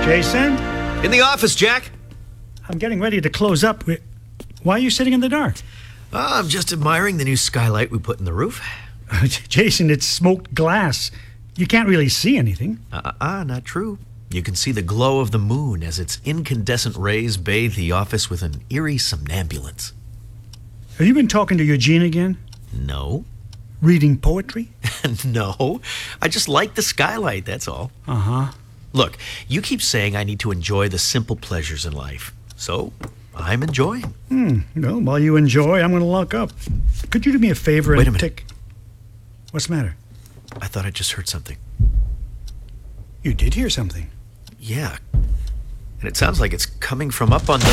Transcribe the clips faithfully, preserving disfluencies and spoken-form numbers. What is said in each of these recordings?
Jason? In the office, Jack. I'm getting ready to close up. Why are you sitting in the dark? Oh, I'm just admiring the new skylight we put in the roof. Jason, it's smoked glass. You can't really see anything. Uh-uh, not true. You can see the glow of the moon as its incandescent rays bathe the office with an eerie somnambulance. Have you been talking to Eugene again? No. Reading poetry? No. I just like the skylight, that's all. Uh-huh. Look, you keep saying I need to enjoy the simple pleasures in life. So, I'm enjoying. Hmm. Well, while you enjoy, I'm going to lock up. Could you do me a favor and Wait a minute. take... What's the matter? I thought I just heard something. You did hear something. Yeah. And it sounds like it's coming from up on the...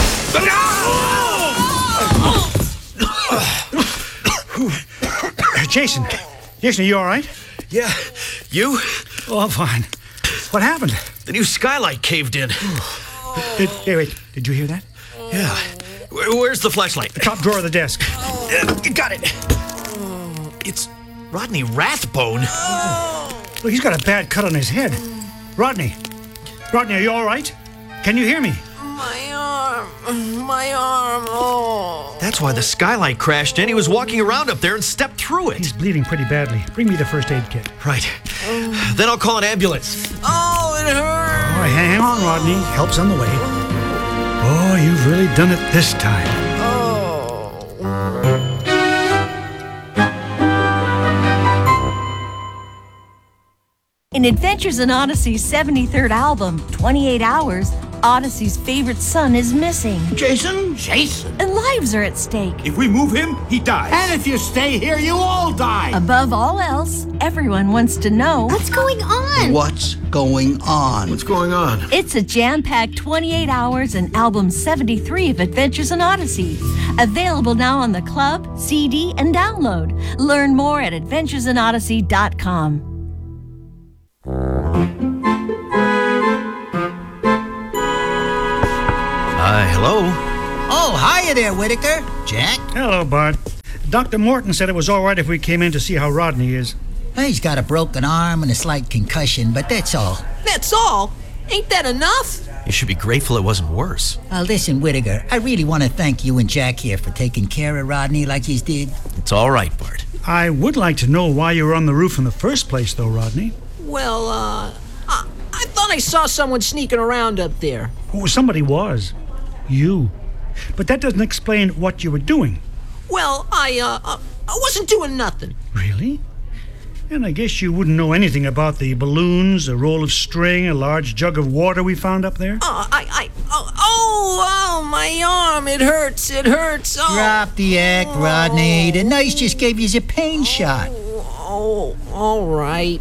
Jason. Jason, are you all right? Yeah. You? Oh, I'm fine. What happened? The new skylight caved in. Did, hey, wait. Did you hear that? Yeah. Where- Where's the flashlight? The top drawer of the desk. Uh, got it. It's Rodney Rathbone. Look, he's got a bad cut on his head. Rodney. Rodney, are you all right? Can you hear me? My arm. My arm. Oh. That's why the skylight crashed in. He was walking around up there and stepped through it. He's bleeding pretty badly. Bring me the first aid kit. Right. Then I'll call an ambulance. Oh, it hurts. All right, hang on, Rodney. Help's on the way. Oh, you've really done it this time. In Adventures in Odyssey's seventy-third album, twenty-eight hours, Odyssey's favorite son is missing, Jason? Jason. and lives are at stake. If we move him, he dies. And if you stay here, you all die. Above all else, everyone wants to know What's going on? What's going on? What's going on? it's a jam-packed twenty-eight hours and album seventy-three of Adventures in Odyssey. Available now on the club, C D, and download. Learn more at adventures in odyssey dot com. Hi, hello. Oh, hiya there, Whitaker. Jack? Hello, Bart. Doctor Morton said it was all right if we came in to see how Rodney is. He's got a broken arm and a slight concussion, but that's all. That's all? Ain't that enough? You should be grateful it wasn't worse. Uh, listen, Whitaker, I really want to thank you and Jack here for taking care of Rodney like you did. It's all right, Bart. I would like to know why you were on the roof in the first place, though, Rodney. Well, uh, I, I thought I saw someone sneaking around up there. Oh, somebody was. You. But that doesn't explain what you were doing. Well, I, uh, uh, I wasn't doing nothing. Really? And I guess you wouldn't know anything about the balloons, a roll of string, a large jug of water we found up there? Oh, I, I, oh, oh, oh, my arm, it hurts, it hurts. Oh. Drop the act, Rodney. The nurse just gave you a pain shot. Oh, all right.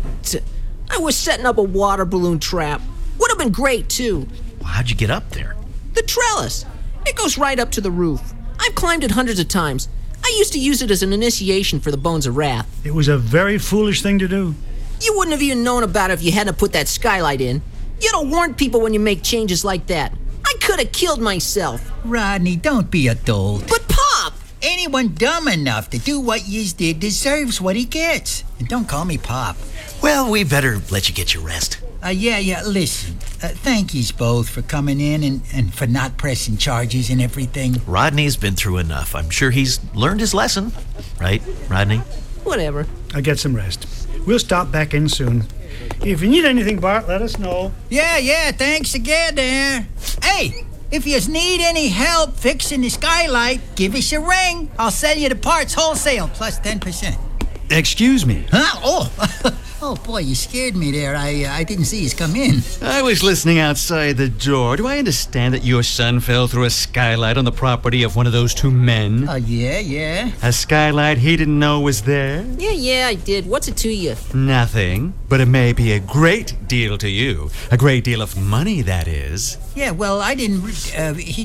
I was setting up a water balloon trap. Would have been great, too. Well, how'd you get up there? The trellis. It goes right up to the roof. I've climbed it hundreds of times. I used to use it as an initiation for the Bones of Wrath. It was a very foolish thing to do. You wouldn't have even known about it if you hadn't put that skylight in. You don't warn people when you make changes like that. I could have killed myself. Rodney, don't be a dolt. But Pop! Anyone dumb enough to do what yous did deserves what he gets. And don't call me Pop. Well, we better let you get your rest. Uh, yeah, yeah, listen. Uh, thank yous both for coming in and, and for not pressing charges and everything. Rodney's been through enough. I'm sure he's learned his lesson. Right, Rodney? Whatever. I'll get some rest. We'll stop back in soon. If you need anything, Bart, let us know. Yeah, yeah, thanks again there. Hey, if yous need any help fixing the skylight, give us a ring. I'll sell you the parts wholesale, plus ten percent. Excuse me. Huh? Oh, oh boy, you scared me there. I uh, I didn't see yous come in. I was listening outside the door. Do I understand that your son fell through a skylight on the property of one of those two men? Oh, uh, yeah, yeah. A skylight he didn't know was there? Yeah, yeah, I did. What's it to you? Nothing. But it may be a great deal to you. A great deal of money, that is. Yeah, well, I didn't... Re- uh, he...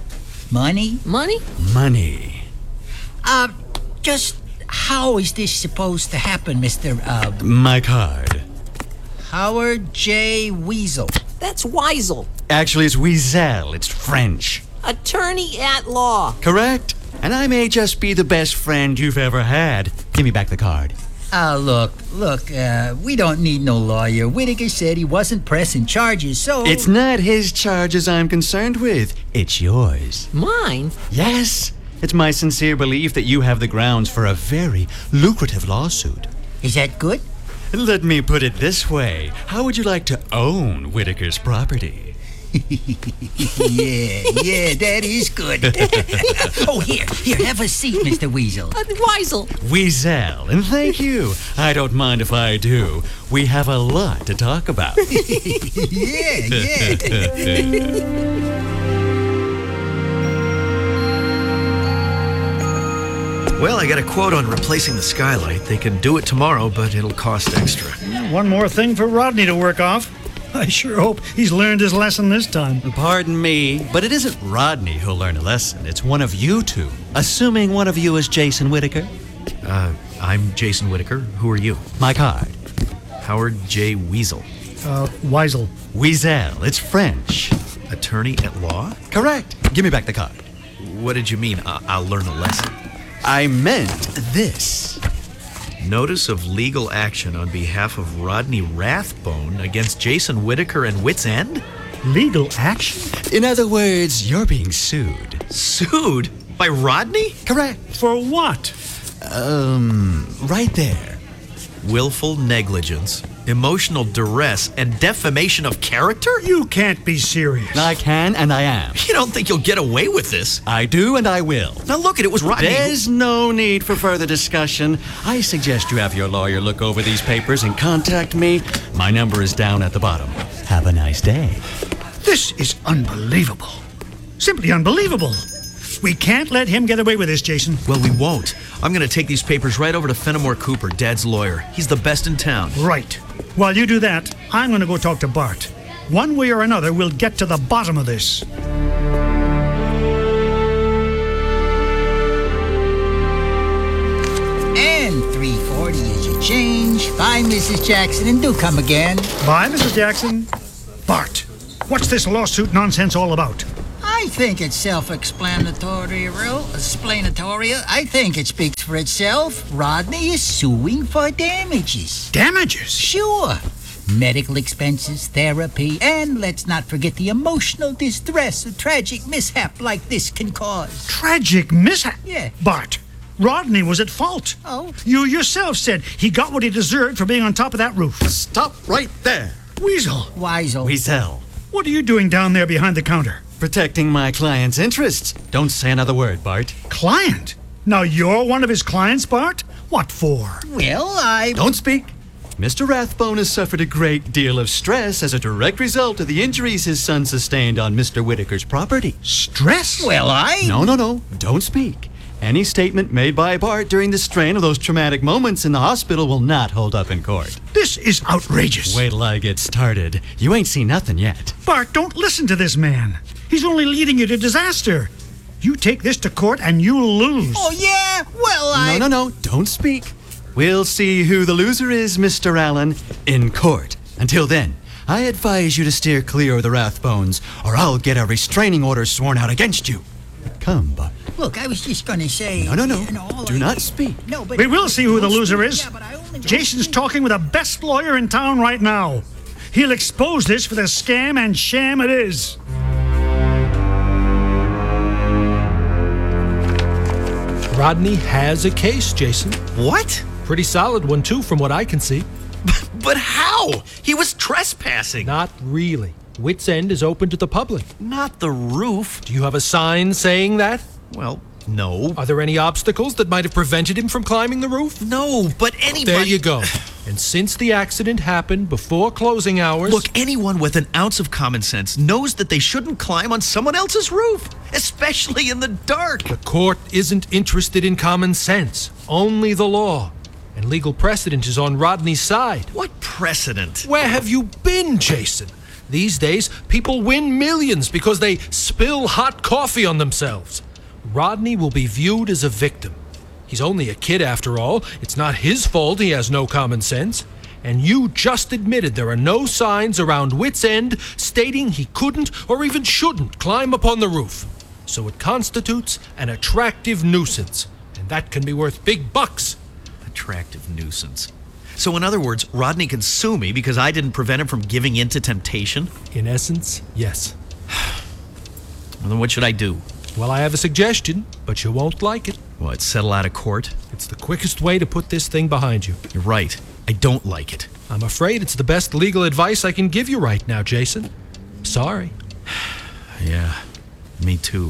Money? Money? Money. Uh, just... How is this supposed to happen, Mister Uh, My card. Howard J. Weasel? That's Weisel. Actually, it's Weasel. It's French. Attorney at law. Correct. And I may just be the best friend you've ever had. Give me back the card. Uh, look, look, uh, we don't need no lawyer. Whitaker said he wasn't pressing charges, so... It's not his charges I'm concerned with. It's yours. Mine? Yes. It's my sincere belief that you have the grounds for a very lucrative lawsuit. Is that good? Let me put it this way. How would you like to own Whitaker's property? Yeah, yeah, that is good. Oh, here, here, have a seat, Mister Weasel. Uh, Weisel. Weasel, and thank you. I don't mind if I do. We have a lot to talk about. Yeah, yeah. Well, I got a quote on replacing the skylight. They can do it tomorrow, but it'll cost extra. One more thing for Rodney to work off. I sure hope he's learned his lesson this time. Pardon me, but it isn't Rodney who'll learn a lesson. It's one of you two. Assuming one of you is Jason Whitaker. Uh, I'm Jason Whitaker. Who are you? My card. Howard J. Weasel. Uh, Weisel. Weasel, it's French. Attorney at law? Correct. Give me back the card. What did you mean, I- I'll learn a lesson? I meant this. Notice of legal action on behalf of Rodney Rathbone against Jason Whitaker and Wits End? Legal action? In other words, you're being sued. Sued? By Rodney? Correct. For what? Um, right there. Willful negligence, emotional duress, and defamation of character? You can't be serious. I can and I am. You don't think you'll get away with this? I do and I will. Now look at it, was Rodney. who- There's no need for further discussion. I suggest you have your lawyer look over these papers and contact me. My number is down at the bottom. Have a nice day. This is unbelievable. Simply unbelievable. We can't let him get away with this, Jason. Well, we won't. I'm going to take these papers right over to Fenimore Cooper, Dad's lawyer. He's the best in town. Right. While you do that, I'm going to go talk to Bart. One way or another, we'll get to the bottom of this. And three forty is your change. Bye, Missus Jackson, and do come again. Bye, Missus Jackson. Bart, what's this lawsuit nonsense all about? I think it's self-explanatory, real explanatory. I think it speaks for itself. Rodney is suing for damages. Damages? Sure. Medical expenses, therapy, and let's not forget the emotional distress a tragic mishap like this can cause. Tragic mishap? Yeah. Bart, Rodney was at fault. Oh? You yourself said he got what he deserved for being on top of that roof. Stop right there. Weasel, Weisel. Weasel. what are you doing down there behind the counter? Protecting my client's interests. Don't say another word, Bart. Client? Now you're one of his clients, Bart? What for? Well, I... Don't speak. Mister Rathbone has suffered a great deal of stress as a direct result of the injuries his son sustained on Mister Whitaker's property. Stress? Well, I... No, no, no. Don't speak. Any statement made by Bart during the strain of those traumatic moments in the hospital will not hold up in court. This is outrageous. Wait till I get started. You ain't seen nothing yet. Bart, don't listen to this man. He's only leading you to disaster. You take this to court and you'll lose. Oh, yeah? Well, I... No, no, no. Don't speak. We'll see who the loser is, Mister Allen, in court. Until then, I advise you to steer clear of the Rathbones, or I'll get a restraining order sworn out against you. Come, Bart. Look, I was just gonna say... No, no, no. you know, all Do I- not speak. No, but... We will see who the Don't loser speak. is. Yeah, but I only don't Jason's speak. talking with the best lawyer in town right now. He'll expose this for the scam and sham it is. Rodney has a case, Jason. What? Pretty solid one, too, from what I can see. But how? He was trespassing. Not really. Wits End is open to the public. Not the roof. Do you have a sign saying that? Well, no. Are there any obstacles that might have prevented him from climbing the roof? No, but anybody... There you go. And since the accident happened before closing hours... Look, anyone with an ounce of common sense knows that they shouldn't climb on someone else's roof, especially in the dark. The court isn't interested in common sense, only the law. And legal precedent is on Rodney's side. What precedent? Where have you been, Jason? These days, people win millions because they spill hot coffee on themselves. Rodney will be viewed as a victim. He's only a kid after all. It's not his fault he has no common sense. And you just admitted there are no signs around Wits End stating he couldn't or even shouldn't climb upon the roof. So it constitutes an attractive nuisance. And that can be worth big bucks. Attractive nuisance. So in other words, Rodney can sue me because I didn't prevent him from giving in to temptation? In essence, yes. Well, then what should I do? Well, I have a suggestion, but you won't like it. What, settle out of court? It's the quickest way to put this thing behind you. You're right. I don't like it. I'm afraid it's the best legal advice I can give you right now, Jason. Sorry. Yeah, me too.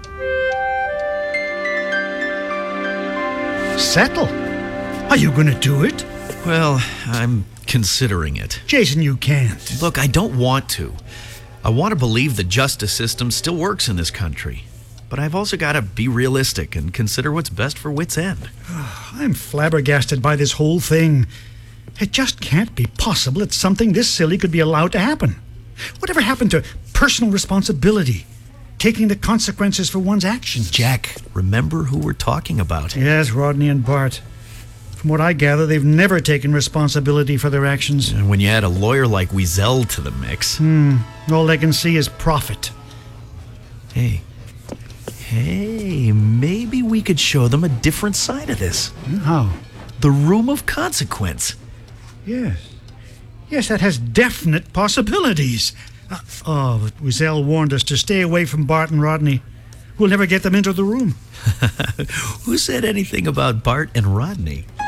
Settle? Are you going to do it? Well, I'm considering it. Jason, you can't. Look, I don't want to. I want to believe the justice system still works in this country. But I've also got to be realistic and consider what's best for Wit's End. I'm flabbergasted by this whole thing. It just can't be possible that something this silly could be allowed to happen. Whatever happened to personal responsibility? Taking the consequences for one's actions? Jack, remember who we're talking about. Yes, Rodney and Bart. From what I gather, they've never taken responsibility for their actions. And when you add a lawyer like Wiesel to the mix... Hmm. All they can see is profit. Hey. Hey, maybe we could show them a different side of this. How? The room of consequence. Yes. Yes, that has definite possibilities. Uh, oh, but Wiesel warned us to stay away from Bart and Rodney. We'll never get them into the room. Who said anything about Bart and Rodney?